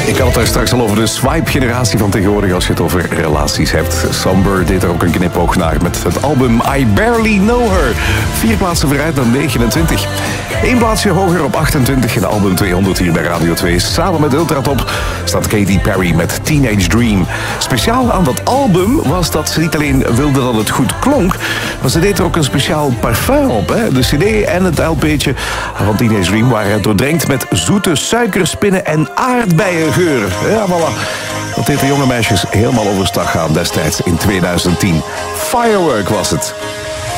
Ik had het daar straks al over de swipe-generatie van tegenwoordig als je het over relaties hebt. Somber deed er ook een knipoog naar met het album I Barely Know Her. 4 plaatsen vooruit naar 29. 1 plaatsje hoger op 28 in album 200 hier bij Radio 2. Samen met Ultratop staat Katy Perry met Teenage Dream. Speciaal aan dat album was dat ze niet alleen wilde dat het goed klonk, maar ze deed er ook een speciaal parfum op. Hè? De cd en het LP'tje van Teenage Dream waren doordrenkt met zoete suikerspinnen en aardbeiengeur. Ja, voilà. Dat deed de jonge meisjes helemaal overstag gaan destijds in 2010. Firework was het.